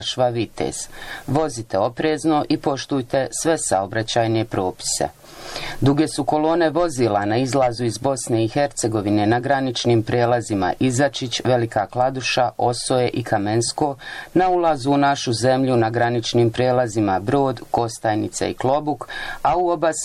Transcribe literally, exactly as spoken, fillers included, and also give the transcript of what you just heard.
Šva Vitez. Vozite oprezno i poštujte sve saobraćajne propise. Duge su kolone vozila na izlazu iz Bosne i Hercegovine na graničnim prijelazima Izačić, Velika Kladuša, Osoje i Kamensko, na ulazu u našu zemlju na graničnim prijelazima Brod, Kostajnica i Klobuk, a u oba